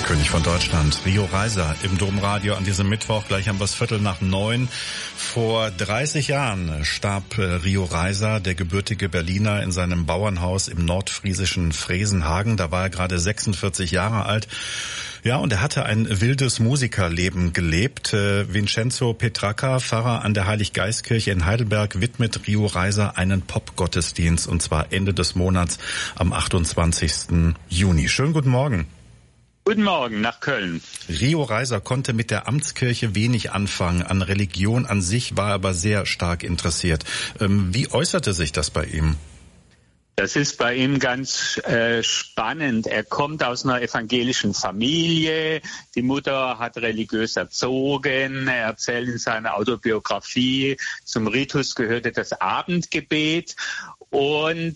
König von Deutschland, Rio Reiser im Domradio an diesem Mittwoch. Gleich haben wir es 8:45. Vor 30 Jahren starb Rio Reiser, der gebürtige Berliner, in seinem Bauernhaus im nordfriesischen Fresenhagen. Da war er gerade 46 Jahre alt. Ja, und er hatte ein wildes Musikerleben gelebt. Vincenzo Petracca, Pfarrer an der Heiliggeistkirche in Heidelberg, widmet Rio Reiser einen Popgottesdienst, und zwar Ende des Monats am 28. Juni. Schönen guten Morgen. Guten Morgen nach Köln. Rio Reiser konnte mit der Amtskirche wenig anfangen. An Religion an sich war er aber sehr stark interessiert. Wie äußerte sich das bei ihm? Das ist bei ihm ganz spannend. Er kommt aus einer evangelischen Familie. Die Mutter hat religiös erzogen. Er erzählt in seiner Autobiografie, zum Ritus gehörte das Abendgebet. Und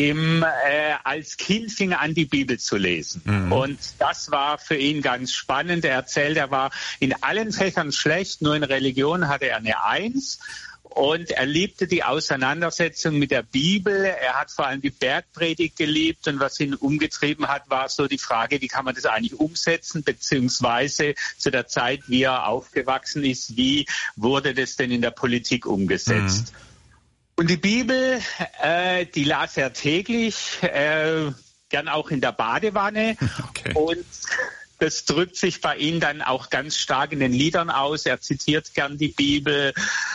als Kind fing er an, die Bibel zu lesen. Mhm. Und das war für ihn ganz spannend. Er erzählt, er war in allen Fächern schlecht, nur in Religion hatte er eine 1. Und er liebte die Auseinandersetzung mit der Bibel. Er hat vor allem die Bergpredigt geliebt. Und was ihn umgetrieben hat, war so die Frage, wie kann man das eigentlich umsetzen? Beziehungsweise zu der Zeit, wie er aufgewachsen ist, wie wurde das denn in der Politik umgesetzt? Mhm. Und die Bibel, die las er täglich, gern auch in der Badewanne. Okay. Und das drückt sich bei ihm dann auch ganz stark in den Liedern aus. Er zitiert gern die Bibel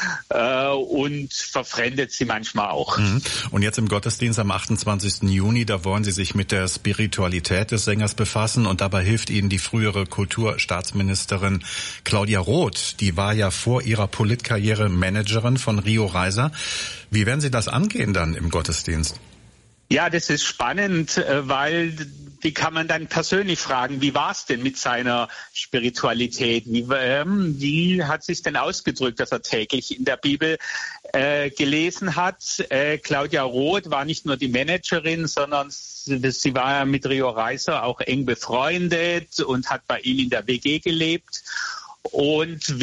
und verfremdet sie manchmal auch. Und jetzt im Gottesdienst am 28. Juni, da wollen Sie sich mit der Spiritualität des Sängers befassen. Und dabei hilft Ihnen die frühere Kulturstaatsministerin Claudia Roth. Die war ja vor ihrer Politkarriere Managerin von Rio Reiser. Wie werden Sie das angehen dann im Gottesdienst? Ja, das ist spannend, weil die kann man dann persönlich fragen, wie war es denn mit seiner Spiritualität? Wie hat sich denn ausgedrückt, dass er täglich in der Bibel gelesen hat? Claudia Roth war nicht nur die Managerin, sondern sie war ja mit Rio Reiser auch eng befreundet und hat bei ihm in der WG gelebt. Und ich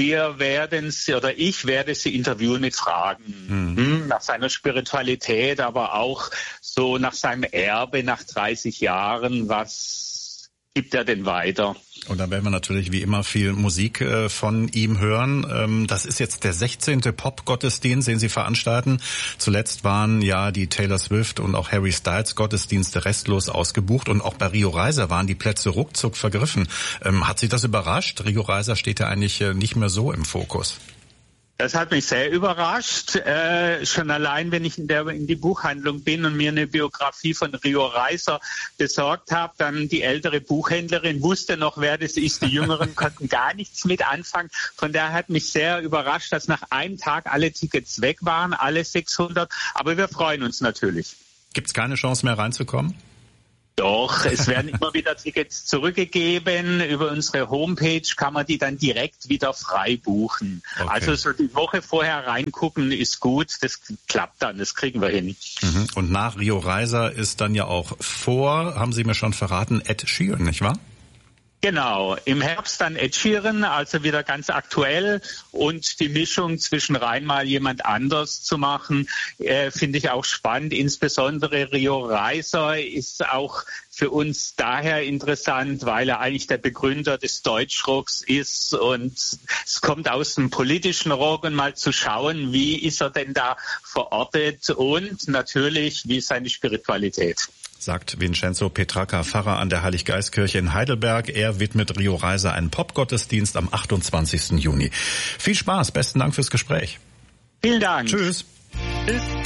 werde sie interviewen mit Fragen nach seiner Spiritualität, aber auch so nach seinem Erbe nach 30 Jahren. Was gibt er denn weiter? Und dann werden wir natürlich wie immer viel Musik von ihm hören. Das ist jetzt der 16. Pop-Gottesdienst, den Sie veranstalten. Zuletzt waren ja die Taylor Swift und auch Harry Styles Gottesdienste restlos ausgebucht. Und auch bei Rio Reiser waren die Plätze ruckzuck vergriffen. Hat Sie das überrascht? Rio Reiser steht ja eigentlich nicht mehr so im Fokus. Das hat mich sehr überrascht. Schon allein, wenn ich in die Buchhandlung bin und mir eine Biografie von Rio Reiser besorgt habe, dann die ältere Buchhändlerin wusste noch, wer das ist. Die Jüngeren konnten gar nichts mit anfangen. Von daher hat mich sehr überrascht, dass nach einem Tag alle Tickets weg waren, alle 600. Aber wir freuen uns natürlich. Gibt es keine Chance mehr reinzukommen? Doch, es werden immer wieder Tickets zurückgegeben. Über unsere Homepage kann man die dann direkt wieder frei buchen. Okay. Also so die Woche vorher reingucken ist gut. Das klappt dann, das kriegen wir hin. Und nach Rio Reiser ist dann ja auch haben Sie mir schon verraten, Ed Sheeran, nicht wahr? Genau, im Herbst dann Ed Sheeran, also wieder ganz aktuell, und die Mischung zwischen rein mal jemand anders zu machen, finde ich auch spannend. Insbesondere Rio Reiser ist auch für uns daher interessant, weil er eigentlich der Begründer des Deutschrocks ist, und es kommt aus dem politischen Rock, und mal zu schauen, wie ist er denn da verortet und natürlich, wie ist seine Spiritualität. Sagt Vincenzo Petracca, Pfarrer an der Heiliggeistkirche in Heidelberg. Er widmet Rio Reiser einen Popgottesdienst am 28. Juni. Viel Spaß, besten Dank fürs Gespräch. Vielen Dank. Tschüss. Tschüss.